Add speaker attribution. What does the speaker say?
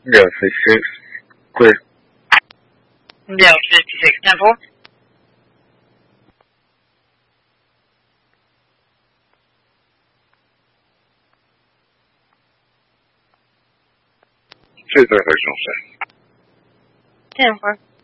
Speaker 1: 666, clear.
Speaker 2: 5610-4.
Speaker 1: 最最回城市。
Speaker 2: 10-4.